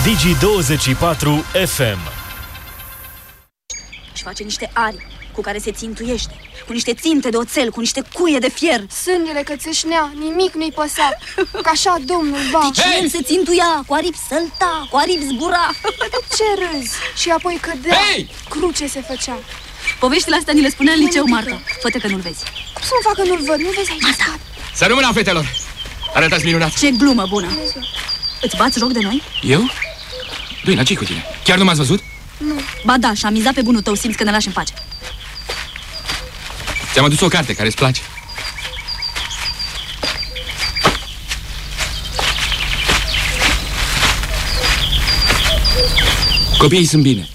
Digi24 FM. Și face niște ari cu care se țintuiește, cu niște ținte de oțel, cu niște cuie de fier. Sângele că țâșnea, nimic nu-i păsa. Ca așa domnul ba. Deci el se țintuia, cu aripi sălta, cu aripi zbura. De ce râzi? Și apoi cădea. Cruce se făcea. Poveștile astea ni le spunea în liceu Marta. Fă-te că nu-l vezi. Cum să mă fac că nu-l văd? Nu vezi aici? Marta! Să rămână, fetelor! Arătați minunat! Ce glumă bună! Îți bați joc de noi? Eu? Doina, ce-i cu tine? Chiar nu m-ați văzut? Nu. Ba da, și-am mizat pe bunul tău, simți că ne lași în pace. Ți-am adus o carte care îți place. Copiii sunt bine.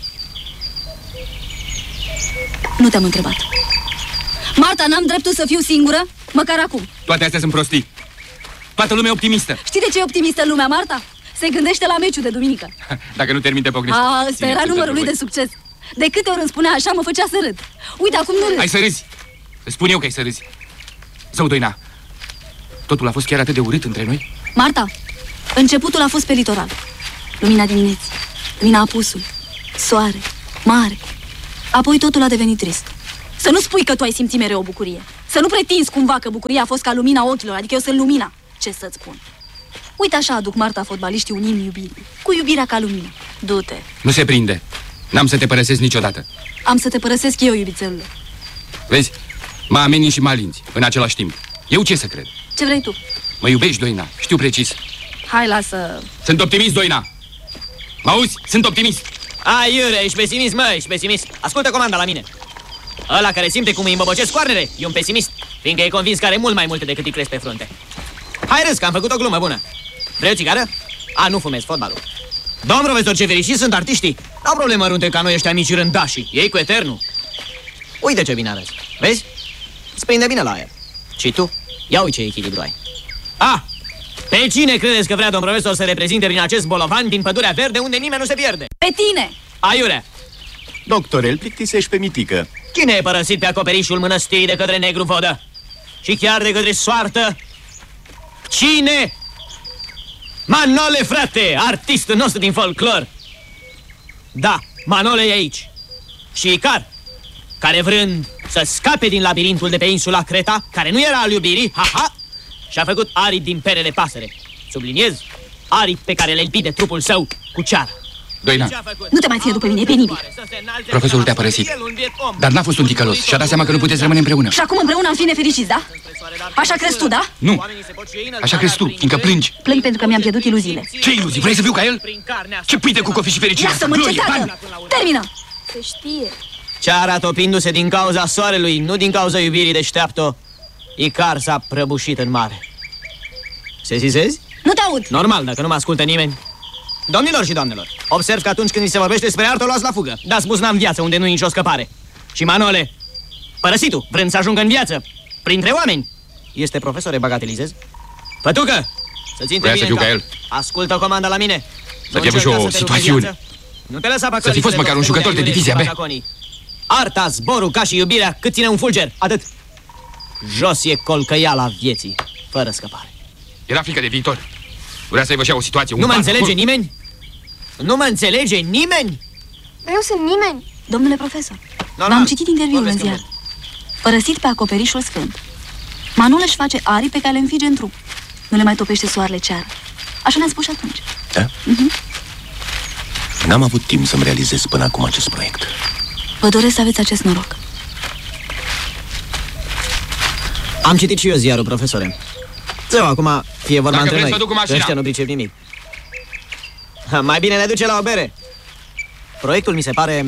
Nu te-am întrebat. Marta, n-am dreptul să fiu singură? Măcar acum. Toate astea sunt prostii. Toată lumea e optimistă. Știi de ce e optimistă lumea, Marta? Se gândește la meciul de duminică. Dacă nu termin, te pocnești. Ăsta era numărul lui de succes. De câte ori îmi spunea așa, mă făcea să râd. Uite, acum nu râd. Hai să râzi. Îți spun eu că ai să râzi. Zău, Doina, totul a fost chiar atât de urât între noi? Marta, începutul a fost pe litoral. Lumina dimineții, lumina apusului, soare, mare. Apoi totul a devenit trist. Să nu spui că tu ai simțit mereu o bucurie. Să nu pretinzi cumva că bucuria a fost ca lumina ochilor, adică eu sunt lumina. Ce să-ți spun? Uite așa aduc Marta fotbaliștii unimi iubirii, cu iubirea ca lumină. Du-te. Nu se prinde. N-am să te părăsesc niciodată. Am să te părăsesc eu, iubițelule. Vezi? Mă ameni și mă alinți în același timp. Eu ce să cred? Ce vrei tu? Mă iubești, Doina, știu precis. Hai, lasă. Sunt optimist, Doina. Mă auzi? Sunt optimist. Ai, iure, ești pesimist, mă, ești pesimist. Ascultă comanda la mine. Ăla care simte cum îi îmbobocesc coarnele e un pesimist, fiindcă e convins că are mult mai multe decât îi crezi pe frunte. Hai râs, că am făcut o glumă bună. Vrei o țigară? A, nu fumezi fotbalul. Domn profesor, ce fericiți sunt artiștii. N-au probleme mărunte ca noi ăștia mici rândașii. Ei cu eternul. Uite ce bine arăți. Vezi? Îți prinde bine la aer. Și tu? Ia uite ce echilibru ai. A! Pe cine credeți că vrea domn profesor să reprezinte prin acest bolovan din pădurea verde unde nimeni nu se pierde? Pe tine! Aiurea! Doctor, îl plictisești pe mitică. Cine e părăsit pe acoperișul mănăstirii de către negru vodă? Și chiar de către soartă? Cine? Manole, frate, artistul nostru din folclor. Da, Manole e aici. Și Icar, care vrând să scape din labirintul de pe insula Creta, care nu era al iubirii, ha-ha, și-a făcut aripi din pere de pasăre. Subliniez, aripi pe care le lipi de trupul său cu ceară. Doina, nu te mai ție după mine, e penibil. Profesorul te-a părăsit, dar n-a fost un ticălos și-a dat seama că nu puteți rămâne împreună. Și acum împreună am fi nefericiți, da? Așa crezi tu, da? Nu, așa crezi tu, fiindcă plângi. Plâng pentru că mi-am pierdut iluziile. Ce iluzii? Vrei să fiu ca el? Ce pui de cu cofii și fericire? Lasă-mă, încetată! Termină! Se știe. Ceara topindu-se din cauza soarelui, nu din cauza iubirii deșteaptă, Icar s-a prăbușit în mare. Se zizezi? Nu te aud! Normal, dacă nu mă ascultă nimeni. Domnilor și doamnelor, observ că atunci când se vorbește despre artă, o luați la fugă. Dați buzna în viață, unde nu e nicio scăpare. Și Manole, părăsitul, vrând să ajungă în viață, printre oameni, este profesor, e bagatelizez? Pătucă, să-ți intre bine în cap. Ascultă comanda la mine. Să fie și o situațiune. Nu te lăsa pe să fi fost măcar un jucător de divizia B. Arta, zborul, ca și iubirea, cât ține un fulger, atât. Jos e colcăiala vieții, fără scăpare. Era frică de viitor. Vrea să-i vășea o situație. Nu mă înțelege nimeni? Nu mă înțelege nimeni? Dar eu sunt nimeni. Domnule profesor, v-am citit interviul în ziar. Părăsit pe acoperișul sfânt, Manole își face aripi pe care le înfige în trup. Nu le mai topește soarele ceară. Așa ne-a spus și atunci. Da? N-am avut timp să-mi realizez până acum acest proiect. Vă doresc să aveți acest noroc. Am citit și eu ziarul, profesore. Zău, acum fie vorba între noi, că ăștia nu pricep nimic. Mai bine ne duce la o bere. Proiectul mi se pare...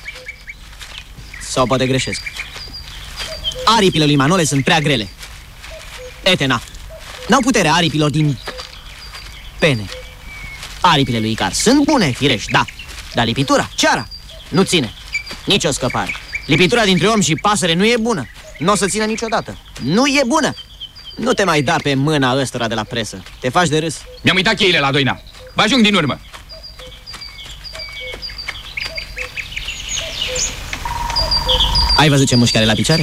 Sau poate greșesc. Aripile lui Manole sunt prea grele. Etena. N-au puterea aripilor din... pene. Aripile lui Icar sunt bune, firești, da. Dar lipitura, ceara, nu ține. Nici o scăpare. Lipitura dintre om și pasăre nu e bună. Nu o să țină niciodată. Nu e bună. Nu te mai da pe mâna ăstora de la presă. Te faci de râs. Mi-am uitat cheile la Doina. Vă ajung din urmă. Ai văzut ce mușchi are la picioare?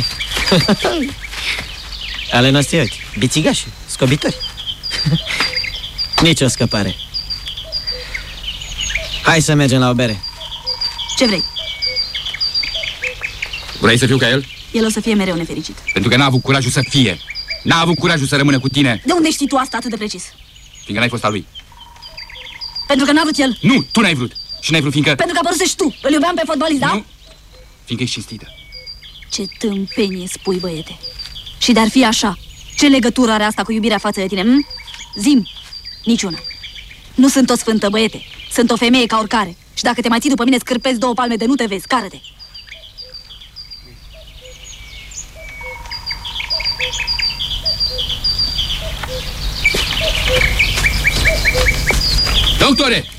Ale noastre ochi. Bițigași, scobitori. Nici o scăpare. Hai să mergem la o bere. Ce vrei? Vrei să fiu ca el? El o să fie mereu nefericit. Pentru că n-a avut curajul să fie. N-a avut curajul să rămână cu tine. De unde știi tu asta atât de precis? Fiindcă n-ai fost al lui. Pentru că n-a vrut el. Nu, tu n-ai vrut. Și n-ai vrut fiindcă... Pentru că apărusești tu. Îl iubeam pe fotbalist, da? Nu, fiindcă ești cinstită. Ce tâmpenie spui, băiete. Și de-ar fi așa, ce legătură are asta cu iubirea față de tine? Zi-mi. Niciuna. Nu sunt o sfântă, băiete. Sunt o femeie ca oricare. Și dacă te mai ții după mine, scârpezi 2 palme de nu te vezi. Care-te. Doctore!